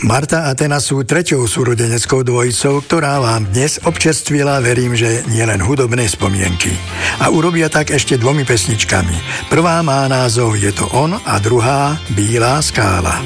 Marta a Tena sú treťou súrodeneckou dvojicou, ktorá vám dnes občerstvila, verím, že nielen hudobné spomienky. A urobia tak ešte 2 pesničkami. Prvá má názov Je to on a druhá Bílá skála.